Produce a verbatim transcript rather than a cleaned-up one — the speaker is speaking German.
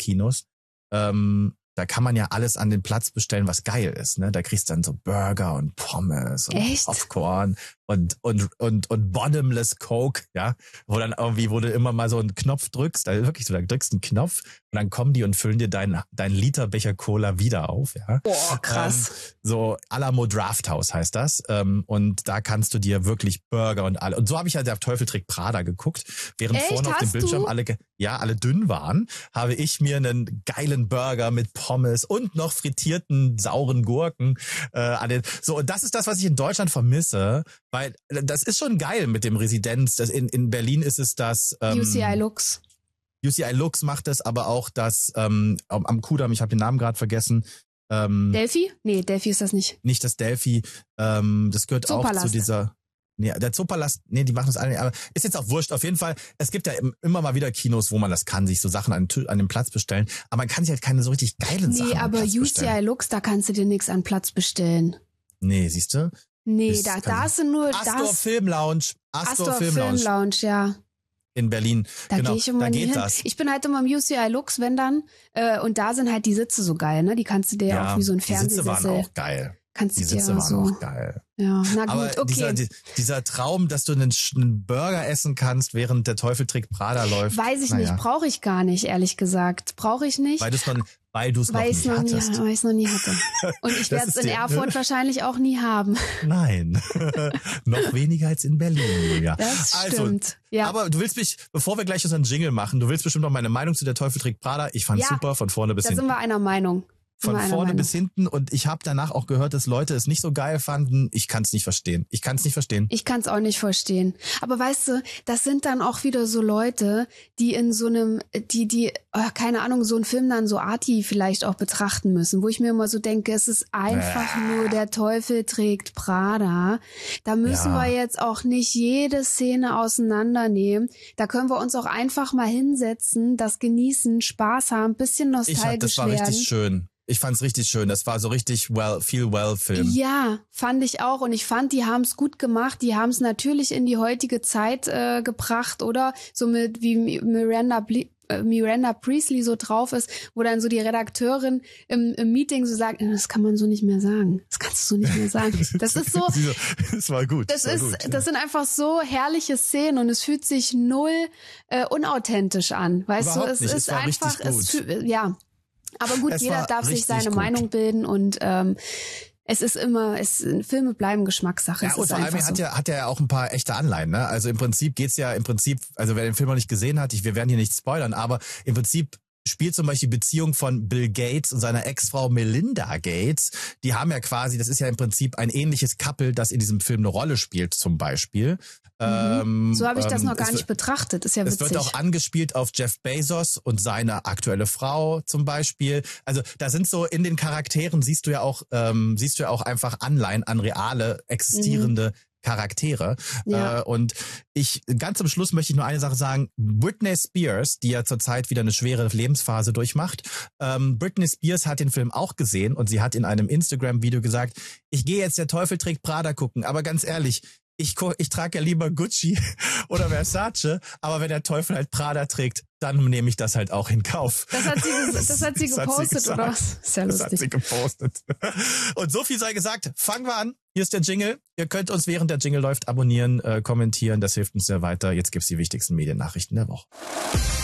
Kinos. Ähm, da kann man ja alles an den Platz bestellen, was geil ist, ne? Da kriegst du dann so Burger und Pommes und Echt? Popcorn und und und und Bottomless Coke, ja, wo dann irgendwie, wo du immer mal so einen Knopf drückst, da wirklich so, da drückst einen Knopf und dann kommen die und füllen dir deinen dein Literbecher Cola wieder auf, ja. Boah, krass. Ähm, so Alamo Drafthouse heißt das, ähm, und da kannst du dir wirklich Burger und alle, und so habe ich ja der Teufel trägt Prada geguckt, während Echt? vorne auf dem Hast Bildschirm du? alle ge- ja alle dünn waren, habe ich mir einen geilen Burger mit Pommes und noch frittierten sauren Gurken äh, an den, so, und das ist das, was ich in Deutschland vermisse, weil das ist schon geil mit dem Residenz. Das in, in Berlin ist es das ähm, U C I Lux. U C I Lux macht es, aber auch das ähm, am, am Kudamm, ich habe den Namen gerade vergessen. Ähm, Delphi? Nee, Delphi ist das nicht. nicht das Delphi, ähm, das gehört auch Zoopalast. zu dieser. Nee, der Zoopalast, nee, die machen das alle, aber ist jetzt auch wurscht. Auf jeden Fall, es gibt ja immer mal wieder Kinos, wo man das kann, sich so Sachen an, an den Platz bestellen, aber man kann sich halt keine so richtig geilen Sachen Nee, an den aber Platz U C bestellen. I Lux, da kannst du dir nichts an Platz bestellen. Nee, siehst du? Nee, Das da, kann- da sind nur Astor das. Film Lounge, Astor, Astor Film Film Lounge Lounge, ja. in Berlin. Da genau, gehe ich immer da nie geht hin. das. Ich bin halt immer im U C I Lux, wenn dann. Äh, und da sind halt die Sitze so geil, ne? Die kannst du dir ja auch wie so ein die Sitze waren Fernsehsessel. auch geil. Kannst Die du dir Sitze waren so. auch geil. Ja, na Aber gut, okay. dieser, die, dieser Traum, dass du einen, Sch- einen Burger essen kannst, während der Teufel trägt Prada läuft. Weiß ich naja, nicht, brauche ich gar nicht, ehrlich gesagt. Brauche ich nicht, Weil du es noch, weil du's noch weil ich nicht es noch, nie- hattest. weil ich's noch nie hatte. Und ich Das werde es ist in die- Erfurt wahrscheinlich auch nie haben. Nein. Noch weniger als in Berlin, Julia. Das Also, stimmt. Ja. aber du willst mich, bevor wir gleich unseren Jingle machen, du willst bestimmt noch meine Meinung zu der Teufel trägt Prada. Ich fand's Ja, super, von vorne bis Da hinten. sind wir einer Meinung. Sind Von wir einer vorne Meinung. bis hinten, und ich habe danach auch gehört, dass Leute es nicht so geil fanden. Ich kann es nicht verstehen. Ich kann es nicht verstehen. Ich kann es auch nicht verstehen. Aber weißt du, das sind dann auch wieder so Leute, die in so einem, die, die, oh, keine Ahnung, so einen Film dann so arty vielleicht auch betrachten müssen, wo ich mir immer so denke, es ist einfach Äh. nur der Teufel trägt Prada. Da müssen Ja. wir jetzt auch nicht jede Szene auseinandernehmen. Da können wir uns auch einfach mal hinsetzen, das genießen, Spaß haben, bisschen Ich hab, nostalgisch das war werden. richtig schön. Ich fand's richtig schön. Das war so richtig well, feel well Film. Ja, fand ich auch. Und ich fand, die haben es gut gemacht. Die haben es natürlich in die heutige Zeit äh, gebracht, oder? So mit wie Miranda Ble äh, Miranda Priestley so drauf ist, wo dann so die Redakteurin im, im Meeting so sagt, das kann man so nicht mehr sagen. Das kannst du so nicht mehr sagen. Das ist so, Sie so, das war gut. das war ist, gut. das sind einfach so herrliche Szenen und es fühlt sich null äh, unauthentisch an. Weißt Überhaupt du, es nicht. Es ist war richtig einfach, es gut. fühl- ja. Aber gut, Es jeder war darf sich richtig seine gut. Meinung bilden und ähm, es ist immer, es Filme bleiben Geschmackssache. Ja, es und ist vor allem einfach hat so. er hat er ja auch ein paar echte Anleihen, ne? Also im Prinzip geht's ja im Prinzip, also wer den Film noch nicht gesehen hat, ich, wir werden hier nicht spoilern, aber im Prinzip spielt zum Beispiel die Beziehung von Bill Gates und seiner Ex-Frau Melinda Gates. Die haben ja quasi, das ist ja im Prinzip ein ähnliches Couple, das in diesem Film eine Rolle spielt zum Beispiel. Ähm, So habe ich das ähm, noch gar es nicht wird- betrachtet. Ist ja Es witzig. wird auch angespielt auf Jeff Bezos und seine aktuelle Frau zum Beispiel. Also da sind so in den Charakteren siehst du ja auch, ähm, siehst du ja auch einfach Anleihen an reale existierende Charaktere. Ja. Äh, und ich, ganz zum Schluss möchte ich nur eine Sache sagen. Britney Spears, die ja zurzeit wieder eine schwere Lebensphase durchmacht, ähm, Britney Spears hat den Film auch gesehen und sie hat in einem Instagram-Video gesagt, ich gehe jetzt der Teufel trägt Prada gucken, aber ganz ehrlich, ich, gu- ich trage ja lieber Gucci oder Versace, aber wenn der Teufel halt Prada trägt, dann nehme ich das halt auch in Kauf. das hat sie, ges- das hat sie Das hat sie gepostet, gesagt. oder was? Ist ja Das hat sie lustig. gepostet. Und so viel sei gesagt. Fangen wir an. Hier ist der Jingle. Ihr könnt uns, während der Jingle läuft, abonnieren, äh, kommentieren. Das hilft uns sehr weiter. Jetzt gibt's die wichtigsten Mediennachrichten der Woche.